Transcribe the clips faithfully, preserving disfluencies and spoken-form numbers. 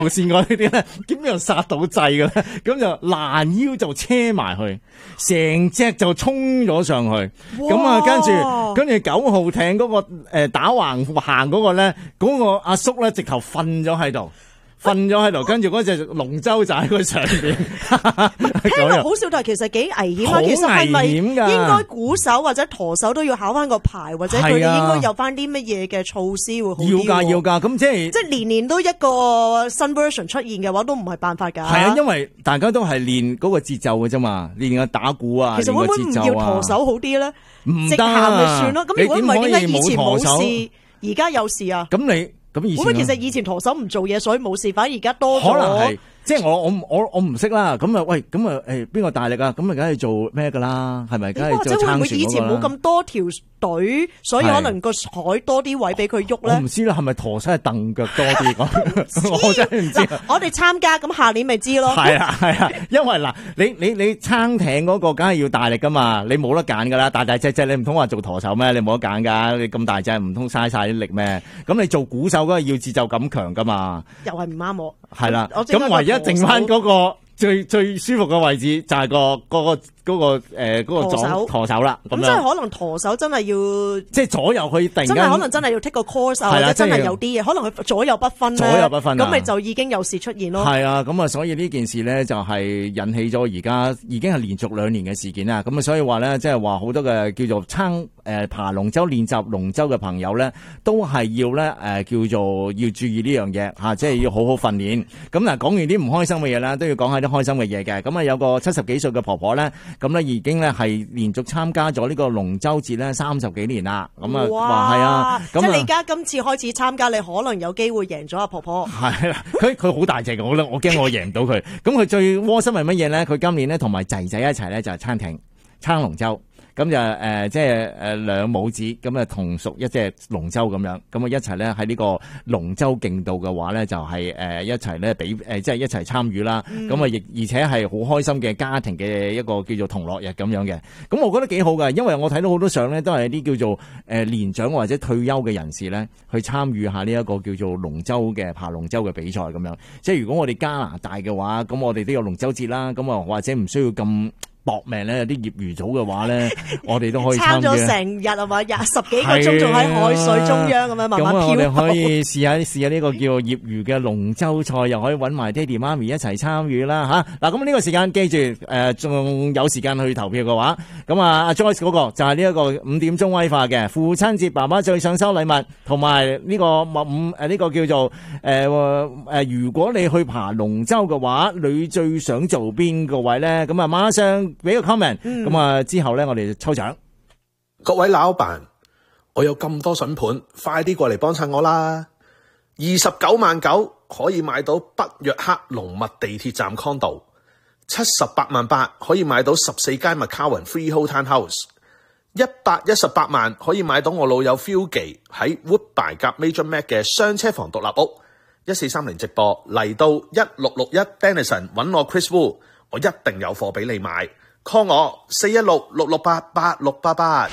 線嗰啲咧，基本上剎到掣嘅咧，咁就攔腰就車埋去，成隻就衝咗上去。咁啊，跟住跟住九號艇嗰、個誒、呃、打橫行嗰個咧，嗰、個阿叔咧直頭瞓咗喺度。瞓咗喺度，跟住嗰隻龍舟就喺佢上邊。 聽落好笑，但係其實幾危險啊！其實係咪應該鼓手或者舵手都要考翻個牌，或者佢哋應該有翻啲乜嘢嘅措施會好啲？ 要㗎，要㗎。咁即係即係年年都一個新 version 出現嘅話，都唔係辦法㗎。 係啊，因為大家都係練嗰個節奏嘅啫嘛，練個打鼓啊， 其實會唔會唔要舵手好啲咧？ 唔得， 直行咪算咯。咁如果唔係，點解以前冇手事，而家有事啊？ 咁你？咁以前會唔會其實以前舵手唔做嘢，所以冇事，反而而家多咗？ 可能係，即係我我我我唔識啦。咁啊，喂，咁啊，誒，邊個大力啊？咁啊，梗係做咩噶啦？係咪？梗係做撐船嗰個啦。或者會唔會以前冇咁多條隊，所以可能個海多啲位俾佢喐咧？我唔知啦，係咪舵手係蹬腳多啲咁？我真係唔知。我哋參加，咁下年咪知咯。係啊係啊，因為嗱，你你你撐艇嗰個梗係要大力噶嘛，你冇得揀噶啦，大大隻隻你唔通話做舵手咩？你冇得揀噶，你咁大隻唔通嘥晒啲力咩？咁你做鼓手嗰個要節奏感強噶嘛？又係唔啱我。係啦，咁唯一剩翻嗰個最最舒服嘅位置就係個嗰個。嗰、那個誒嗰、呃那個左舵手啦，咁即係可能舵手真係要即係左右可以突然間真係可能真係要 take 個 course 或者真係有啲嘢，可能佢左右不分左右不分咁咪就已經有事出現咯。係啊，咁啊，所以呢件事咧就係引起咗而家已經係連續兩年嘅事件啦。咁啊，所以話咧即係話好多嘅叫做撐誒爬龍舟練習龍舟嘅朋友咧，都係要咧誒、呃、叫做要注意呢樣嘢嚇，即係要好好訓練。咁嗱，講完啲唔開心嘅嘢啦，都要講下啲開心嘅嘢嘅。咁啊，有個七十幾歲嘅婆婆咧。咁咧已經咧係連續參加咗呢個龍舟節咧三十幾年啦，咁啊話係啊，即係你而家今次開始參加，你可能有機會贏咗阿婆婆。係啦，佢佢好大隻嘅，我咧我驚我贏唔到佢。咁佢最窩心係乜嘢咧？佢今年咧同埋仔仔一齊咧就係撐艇撐龍舟。咁就誒、呃，即係誒兩母子咁啊，同屬一隻龍舟咁樣，咁啊一齊咧喺呢個龍舟競渡嘅話咧，就係、是、誒、呃、一齊咧比誒，即係一齊參與啦。咁啊，亦而且係好開心嘅家庭嘅一個叫做同樂日咁樣嘅。咁我覺得幾好㗎，因為我睇到好多相咧，都係啲叫做誒年長或者退休嘅人士咧，去參與下呢一個叫做龍舟嘅爬龍舟嘅比賽咁樣。即係如果我哋加拿大嘅話，咁我哋都有龍舟節啦，咁啊或者唔需要咁搏命咧，有啲業餘組嘅話咧，我哋都可以參與。撐咗成日啊嘛，廿十幾個鐘，仲喺海水中央咁樣慢慢漂。咁我哋可以試下試下呢個叫業餘嘅龍舟賽，又可以揾埋爹哋媽咪一齊參與啦吓。嗱，咁呢個時間記住，誒仲有時間去投票嘅話，咁啊阿 Joyce 嗰個就係呢一個五點鐘威化嘅父親節，爸爸最想收禮物，同埋呢個五誒呢個叫做誒誒，如果你去爬龍舟嘅話，你最想做邊個位咧？咁啊馬上。俾個 comment，咁啊、嗯、之後咧，我哋抽獎。 各位老闆，我有咁多筍盤，快啲過嚟幫襯我啦！二十九萬九可以買到北約克龍密地鐵站 condo， 七十八萬八可以買到十四間 McCowan Freehold Townhouse， 一百一十八萬可以買到我老友 Philgy 喺 Woodbine 夾 Major Mac 嘅雙車房獨立屋。一四三零直播嚟到一六六一 Denison 揾我 Chris Wu， 我一定有貨俾你買。call 我四一六六六八八六八八。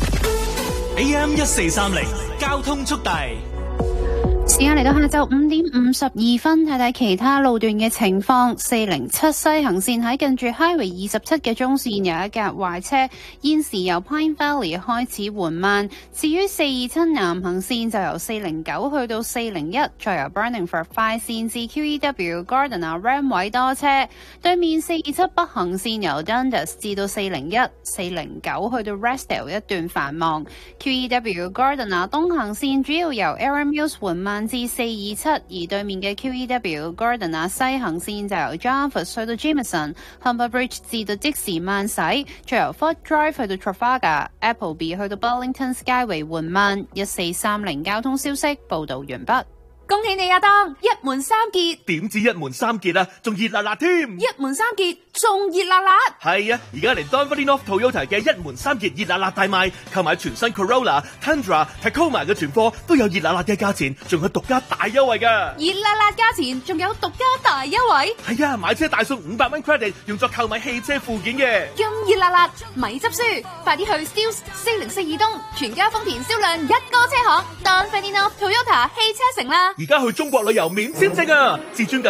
A M 一四三零交通速遞。 時間嚟到下晝五點五十二分，睇睇其他路段嘅情況。四零七西行線喺近住 Highway 二十七嘅中線有一架壞車，現時由 Pine Valley 開始緩慢。至於四二七南行線就由四零九去到四零一，再由 Burningford 快線至 Q E W Gardiner Ram 位多車。對面四二七北行線由 Dundas 至到四零一，四零九去到 Restdale 一段繁忙。Q E W Gardiner 東行線主要由 Erin Mills 緩慢至四二七，而對面嘅 Q E W Gardiner 西行線就由 Jarvis 去到 Jameson、Humber Bridge 至到即時慢駛，再由 Fort Drive 去到 Trafalgar、Appleby 去到 Burlington Skyway 緩慢。一四三零交通消息報道完畢。 恭喜你阿當，一門三傑。 點知一門三傑啊，仲熱辣辣添！ 一門三傑仲熱辣辣。 係啊，而家嚟 Dunfermline North Toyota 嘅一門三傑熱辣辣大賣，購買全新 Corolla、Tundra、Tacoma 嘅全貨都有熱辣辣嘅價錢，仲有獨家大優惠噶。 熱辣辣價錢，仲有獨家大優惠。 係啊，買車大送五百蚊 credit， 用作購買汽車附件嘅。 咁熱辣辣，咪執輸，快啲去 Steeles 四零四二東全家豐田銷量一哥車行 Dunfermline North Toyota 汽車城啦！ 而家去中國旅遊免簽證啊！至尊